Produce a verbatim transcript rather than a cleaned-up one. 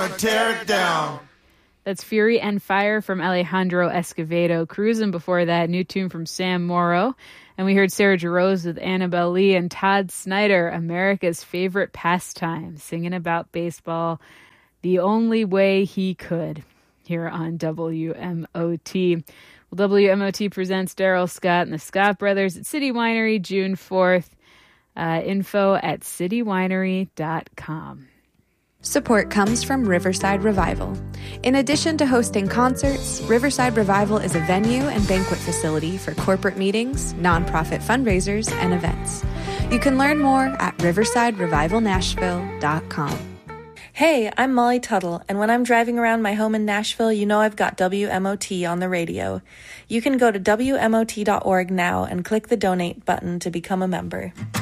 Tear it down. That's Fury and Fire from Alejandro Escovedo. Cruising before that, new tune from Sam Morrow. And we heard Sarah Jarosz with Annabelle Lee and Todd Snyder, America's Favorite Pastime, singing about baseball the only way he could here on W M O T. Well, W M O T presents Daryl Scott and the Scott Brothers at City Winery June fourth. Uh, info at city winery dot com. Support comes from Riverside Revival. In addition to hosting concerts, Riverside Revival is a venue and banquet facility for corporate meetings, nonprofit fundraisers, and events. You can learn more at riverside revival nashville dot com. Hey, I'm Molly Tuttle, and when I'm driving around my home in Nashville, you know I've got W M O T on the radio. You can go to W M O T dot org now and click the donate button to become a member.